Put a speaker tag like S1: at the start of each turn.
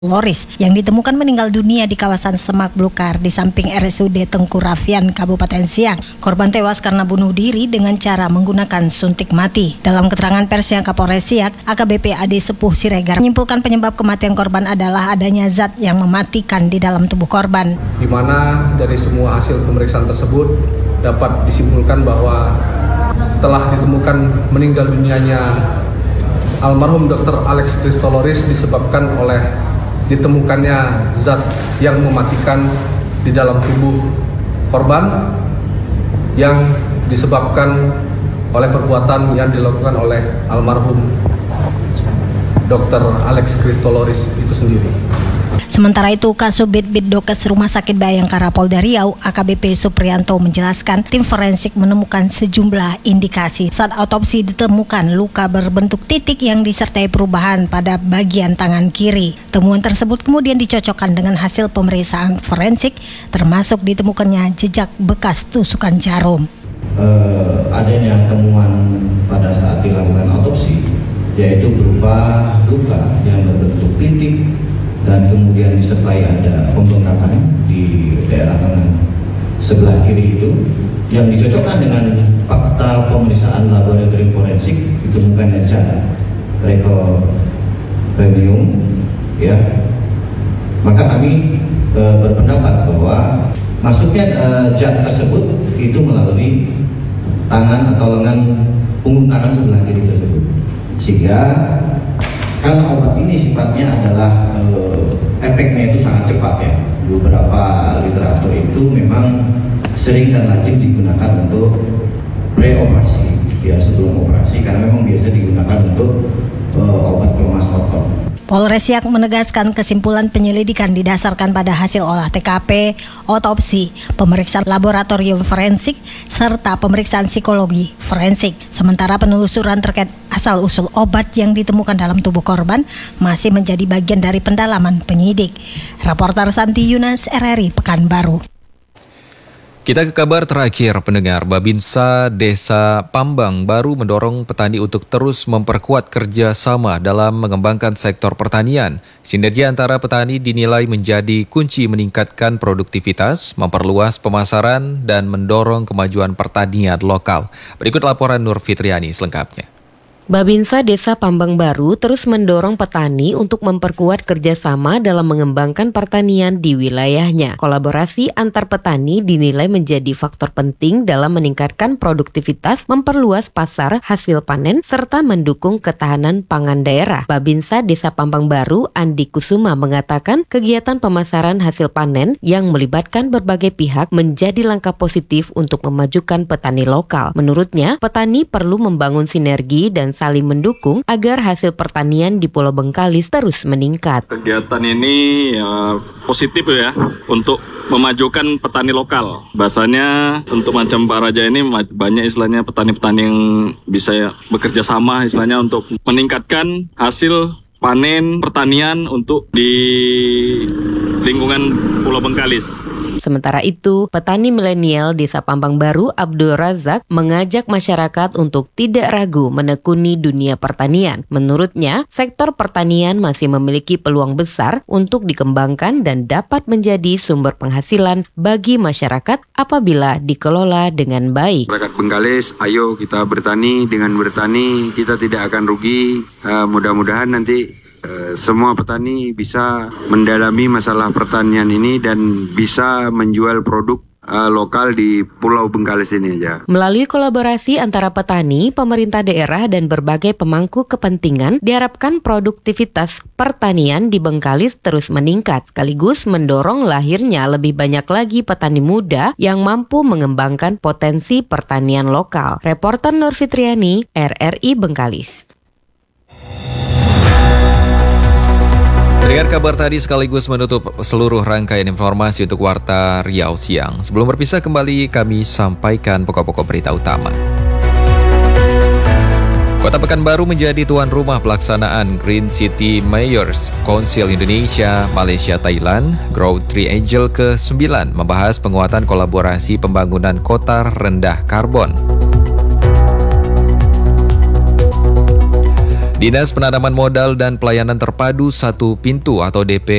S1: Loris yang ditemukan meninggal dunia di kawasan Semak Blukar di samping RSUD Tengku Rafian, Kabupaten Siak. Korban tewas karena bunuh diri dengan cara menggunakan suntik mati. Dalam keterangan pers yang Kapolres Siak, AKBP Ade Sepuh Siregar menyimpulkan penyebab kematian korban adalah adanya zat yang mematikan di dalam tubuh korban.
S2: Di mana dari semua hasil pemeriksaan tersebut dapat disimpulkan bahwa telah ditemukan meninggal dunianya almarhum Dr. Alex Christoloris disebabkan oleh ditemukannya zat yang mematikan di dalam tubuh korban yang disebabkan oleh perbuatan yang dilakukan oleh almarhum Dr. Alex Christoloris itu sendiri.
S1: Sementara itu, Kasubit Bidokes Rumah Sakit Bayangkara Polda Riau, AKBP Suprianto menjelaskan tim forensik menemukan sejumlah indikasi. Saat autopsi ditemukan luka berbentuk titik yang disertai perubahan pada bagian tangan kiri. Temuan tersebut kemudian dicocokkan dengan hasil pemeriksaan forensik, termasuk ditemukannya jejak bekas tusukan jarum.
S3: Adanya temuan pada saat dilakukan autopsi, yaitu berupa luka yang berbentuk titik dan kemudian disertai ada pembengkakan di daerah tangan sebelah kiri itu yang dicocokkan dengan fakta pemeriksaan laboratorium forensik ditemukannya zat rekopremium, ya. Maka kami berpendapat bahwa masuknya zat tersebut itu melalui tangan atau lengan punggung tangan sebelah kiri tersebut, sehingga karena obat ini sifatnya adalah efeknya itu sangat cepat, ya. Beberapa literatur itu memang sering dan lazim digunakan untuk pre-operasi, ya, sebelum operasi, karena memang biasa digunakan untuk obat pelemas otot.
S1: Polres Siak menegaskan kesimpulan penyelidikan didasarkan pada hasil olah TKP, otopsi, pemeriksaan laboratorium forensik, serta pemeriksaan psikologi forensik. Sementara penelusuran terkait asal-usul obat yang ditemukan dalam tubuh korban masih menjadi bagian dari pendalaman penyidik. Reporter Santi Yunas, RRI Pekanbaru.
S4: Kita ke kabar terakhir, pendengar. Babinsa Desa Pambang Baru mendorong petani untuk terus memperkuat kerjasama dalam mengembangkan sektor pertanian. Sinergi antara petani dinilai menjadi kunci meningkatkan produktivitas, memperluas pemasaran, dan mendorong kemajuan pertanian lokal. Berikut laporan Nur Fitriani selengkapnya.
S5: Babinsa Desa Pambang Baru terus mendorong petani untuk memperkuat kerjasama dalam mengembangkan pertanian di wilayahnya. Kolaborasi antar petani dinilai menjadi faktor penting dalam meningkatkan produktivitas, memperluas pasar hasil panen, serta mendukung ketahanan pangan daerah. Babinsa Desa Pambang Baru, Andi Kusuma, mengatakan kegiatan pemasaran hasil panen yang melibatkan berbagai pihak menjadi langkah positif untuk memajukan petani lokal. Menurutnya, petani perlu membangun sinergi dan saling mendukung agar hasil pertanian di Pulau Bengkalis terus meningkat.
S6: Kegiatan ini positif ya untuk memajukan petani lokal. Bahasanya untuk macam Pak Raja ini banyak istilahnya petani-petani yang bisa bekerja sama istilahnya untuk meningkatkan hasil panen pertanian untuk di lingkungan Pulau Bengkalis.
S5: Sementara itu, petani milenial Desa Pambang Baru Abdul Razak mengajak masyarakat untuk tidak ragu menekuni dunia pertanian. Menurutnya, sektor pertanian masih memiliki peluang besar untuk dikembangkan dan dapat menjadi sumber penghasilan bagi masyarakat apabila dikelola dengan baik.
S7: Masyarakat Bengkalis, ayo kita bertani, dengan bertani kita tidak akan rugi. Mudah-mudahan nanti semua petani bisa mendalami masalah pertanian ini dan bisa menjual produk lokal di Pulau Bengkalis ini aja.
S5: Melalui kolaborasi antara petani, pemerintah daerah, dan berbagai pemangku kepentingan, diharapkan produktivitas pertanian di Bengkalis terus meningkat, sekaligus mendorong lahirnya lebih banyak lagi petani muda yang mampu mengembangkan potensi pertanian lokal. Reporter Nur Fitriani, RRI Bengkalis.
S4: Dengar kabar tadi sekaligus menutup seluruh rangkaian informasi untuk Warta Riau Siang. Sebelum berpisah kembali, kami sampaikan pokok-pokok berita utama. Kota Pekanbaru menjadi tuan rumah pelaksanaan Green City Mayors Council Indonesia, Malaysia, Thailand, Growth Triangle ke-9 membahas penguatan kolaborasi pembangunan kota rendah karbon. Dinas Penanaman Modal dan Pelayanan Terpadu Satu Pintu atau